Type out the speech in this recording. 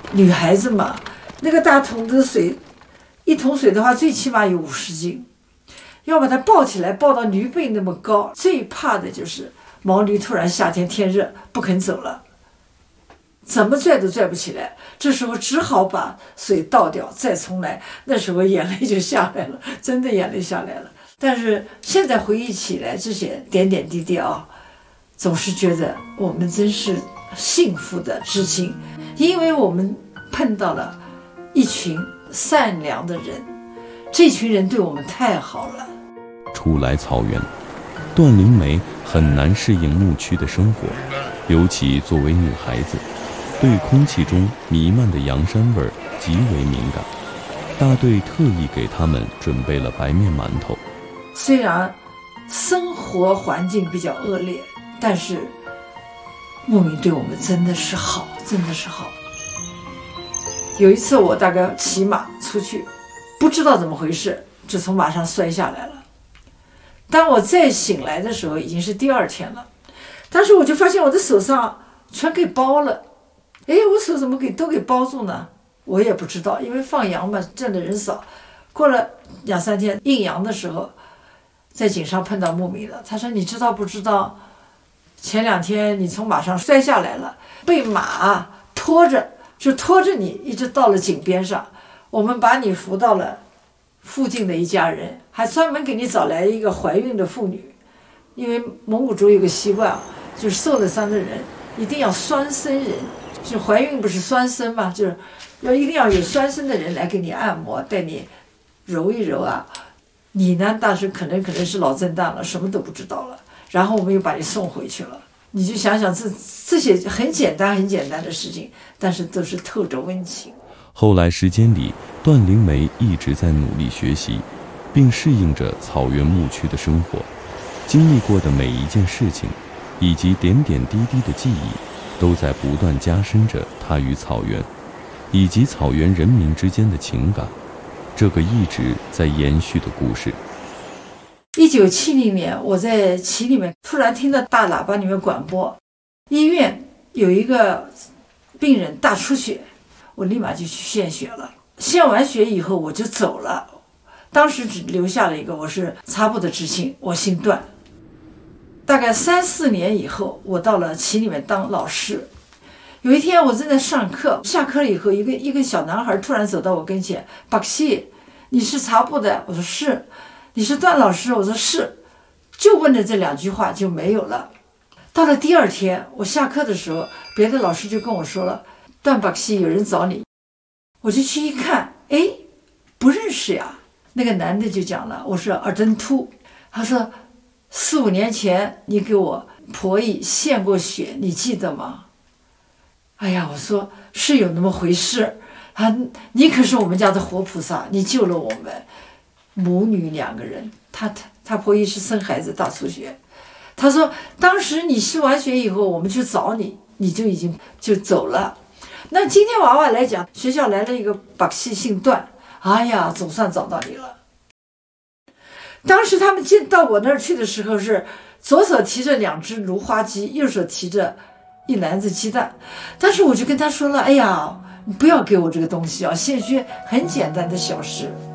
女孩子嘛，那个大桶的水，一桶水的话最起码有50斤，要把它抱起来，抱到驴背那么高。最怕的就是毛驴突然夏天天热不肯走了，怎么拽都拽不起来，这时候只好把水倒掉，再重来。那时候眼泪就下来了，真的眼泪下来了。但是现在回忆起来，这些点点滴滴啊，总是觉得我们真是幸福的知青，因为我们碰到了一群善良的人，这群人对我们太好了。 初来草原，段灵梅很难适应牧区的生活，尤其作为女孩子，对空气中弥漫的洋膻味极为敏感。大队特意给他们准备了白面馒头。 虽然生活环境比较恶劣，但是牧民对我们真的是好，真的是好。有一次我大概骑马出去，不知道怎么回事，就从马上摔下来了。当我再醒来的时候，已经是第2天了。当时我就发现我的手上全给包了，我手怎么都给包住呢？我也不知道，因为放羊嘛，挣的人少。过了2、3天应羊的时候，在井上碰到牧民了。他说：“你知道不知道，前2天你从马上摔下来了，被马拖着，就拖着你一直到了井边上。我们把你扶到了附近的一家人，还专门给你找来一个怀孕的妇女，因为蒙古族有个习惯，就是受了伤的人一定要双生人，就怀孕不是双生嘛，就是一定要有双生的人来给你按摩，带你揉一揉啊。你呢，当时可能是脑震荡了，什么都不知道了。然后我们又把你送回去了。你就想想这些很简单的事情，但是都是透着温情。” 后来时间里，段灵梅一直在努力学习，并适应着草原牧区的生活。经历过的每一件事情，以及点点滴滴的记忆，都在不断加深着她与草原，以及草原人民之间的情感。这个一直在延续的故事。 1970年，我在旗里面突然听到大喇叭里面广播，医院有一个病人大出血，我立马就去献血了。献完血以后我就走了，当时只留下了一个，我是擦布的知青，我姓段。大概3、4年以后，我到了旗里面当老师。有一天我正在上课，下课了以后，一个小男孩突然走到我跟前，巴克西，你是擦布的？我说是。你是段老师？我说是。就问了这2句话就没有了。到了第2天，我下课的时候，别的老师就跟我说了，段巴克西有人找你。我就去一看，不认识呀。那个男的就讲了，我说尔登突，他说4、5年前你给我婆姨献过血，你记得吗？哎呀，我说是有那么回事。你可是我们家的活菩萨，你救了我们母女2个人。他婆姨是生孩子大出血。他说当时你施完血以后，我们去找你，你就已经就走了。那今天娃娃来讲，学校来了一个巴克西姓段，哎呀，总算找到你了。当时他们进到我那儿去的时候，是左手提着2只芦花鸡，右手提着1篮子鸡蛋。但是我就跟他说了，哎呀，你不要给我这个东西啊，献血很简单的小事。